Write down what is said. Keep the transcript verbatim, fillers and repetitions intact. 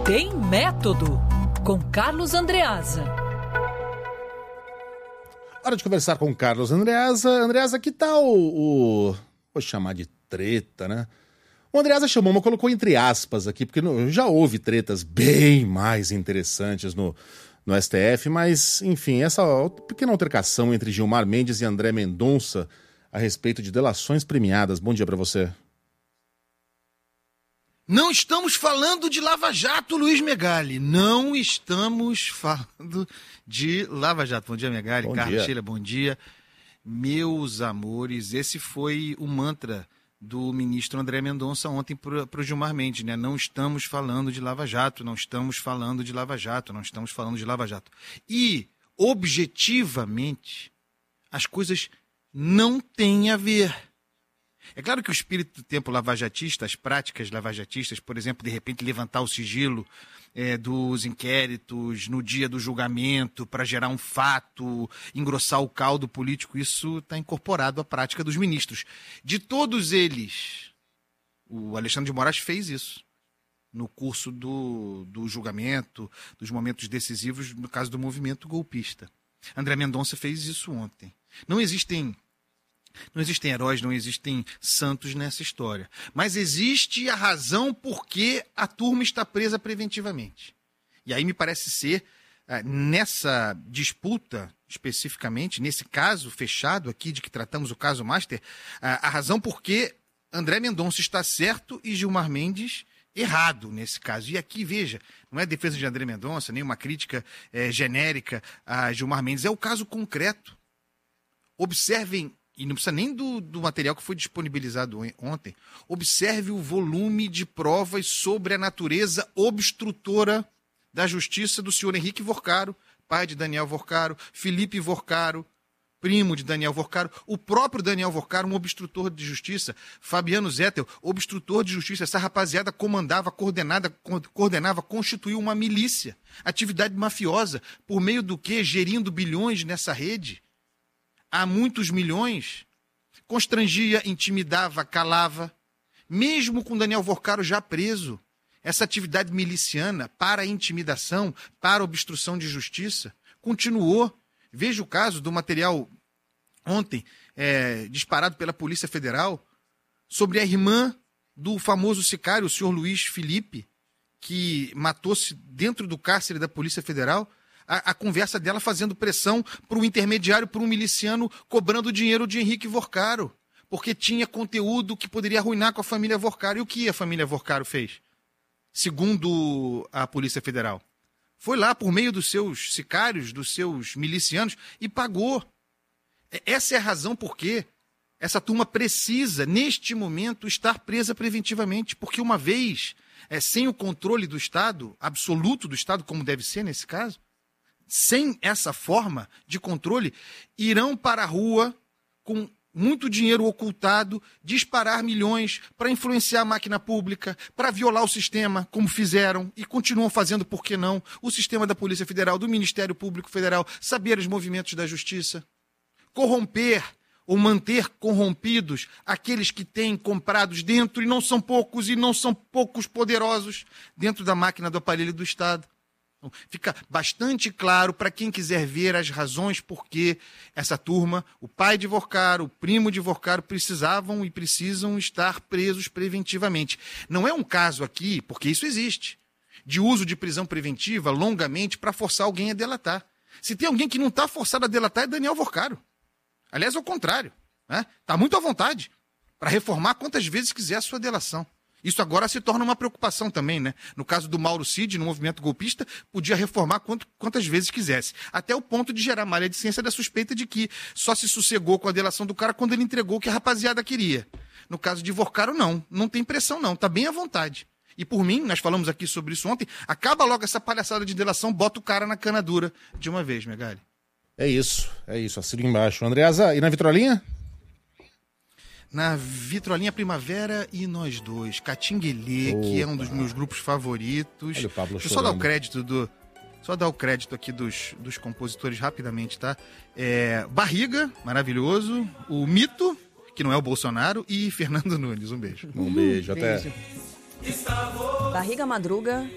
Tem Método, com Carlos Andreasa. Hora de conversar com o Carlos Andreasa. Andreasa, que tal o... Vou chamar de treta, né? O Andreasa chamou, mas colocou entre aspas aqui, porque no, já houve tretas bem mais interessantes no, no S T F, mas, enfim, essa pequena altercação entre Gilmar Mendes e André Mendonça a respeito de delações premiadas. Bom dia pra você. Não estamos falando de Lava Jato, Luiz Megali. Não estamos falando de Lava Jato. Bom dia, Megali. Carlos Sheila, bom dia. Meus amores, esse foi o mantra do ministro André Mendonça ontem para o Gilmar Mendes, né? Não estamos falando de Lava Jato, não estamos falando de Lava Jato, não estamos falando de Lava Jato. E, objetivamente, as coisas não têm a ver. É claro que o espírito do tempo lavajatista, as práticas lavajatistas, por exemplo, de repente levantar o sigilo é, dos inquéritos no dia do julgamento para gerar um fato, engrossar o caldo político, isso está incorporado à prática dos ministros. De todos eles, o Alexandre de Moraes fez isso no curso do, do julgamento, dos momentos decisivos, no caso do movimento golpista. André Mendonça fez isso ontem. Não existem... Não existem heróis, não existem santos nessa história. Mas existe a razão por que a turma está presa preventivamente. E aí me parece ser, nessa disputa, especificamente, nesse caso fechado aqui, de que tratamos o caso Master, a razão por que André Mendonça está certo e Gilmar Mendes errado nesse caso. E aqui, veja, não é defesa de André Mendonça, nem uma crítica é, genérica a Gilmar Mendes, é o caso concreto. Observem, e não precisa nem do, do material que foi disponibilizado ontem, observe o volume de provas sobre a natureza obstrutora da justiça do senhor Henrique Vorcaro, pai de Daniel Vorcaro, Felipe Vorcaro, primo de Daniel Vorcaro, o próprio Daniel Vorcaro, um obstrutor de justiça, Fabiano Zettel, obstrutor de justiça. Essa rapaziada comandava, coordenada, coordenava, constituiu uma milícia, atividade mafiosa, por meio do quê? Gerindo bilhões nessa rede. Há muitos milhões, constrangia, intimidava, calava. Mesmo com Daniel Vorcaro já preso, essa atividade miliciana para intimidação, para obstrução de justiça, continuou. Veja o caso do material ontem, é, disparado pela Polícia Federal, sobre a irmã do famoso sicário, o senhor Luiz Felipe, que matou-se dentro do cárcere da Polícia Federal. A, a conversa dela fazendo pressão para o intermediário, para um miliciano, cobrando dinheiro de Henrique Vorcaro, porque tinha conteúdo que poderia arruinar com a família Vorcaro. E o que a família Vorcaro fez? Segundo a Polícia Federal, foi lá por meio dos seus sicários, dos seus milicianos, e pagou. Essa é a razão por que essa turma precisa, neste momento, estar presa preventivamente, porque uma vez, é, sem o controle do Estado, absoluto do Estado, como deve ser nesse caso, sem essa forma de controle, irão para a rua com muito dinheiro ocultado, disparar milhões para influenciar a máquina pública, para violar o sistema, como fizeram e continuam fazendo, por que não, o sistema da Polícia Federal, do Ministério Público Federal, saber os movimentos da Justiça, corromper ou manter corrompidos aqueles que têm comprados dentro, e não são poucos, e não são poucos poderosos, dentro da máquina do aparelho do Estado. Fica bastante claro para quem quiser ver as razões por que essa turma, o pai de Vorcaro, o primo de Vorcaro, precisavam e precisam estar presos preventivamente. Não é um caso aqui, porque isso existe, de uso de prisão preventiva longamente para forçar alguém a delatar. Se tem alguém que não está forçado a delatar é Daniel Vorcaro. Aliás, ao contrário, né? Está muito à vontade para reformar quantas vezes quiser a sua delação. Isso agora se torna uma preocupação também, né? No caso do Mauro Cid, no movimento golpista, podia reformar quanto, quantas vezes quisesse. Até o ponto de gerar maledicência da suspeita de que só se sossegou com a delação do cara quando ele entregou o que a rapaziada queria. No caso de Vorcaro, não. Não tem pressão, não. Tá bem à vontade. E por mim, nós falamos aqui sobre isso ontem, acaba logo essa palhaçada de delação, bota o cara na cana dura de uma vez, Megali. É isso, é isso. Assina embaixo. Andreasa, e na vitrolinha? Na Vitrolinha Primavera e Nós Dois, Catinguelê, Opa. que é um dos meus grupos favoritos. Olha o Pablo Deixa eu só dar o crédito do... Só dar o crédito aqui dos, dos compositores rapidamente, tá? É, Barriga, maravilhoso. O Mito, que não é o Bolsonaro. E Fernando Nunes, um beijo. Um beijo, até. Barriga Madruga.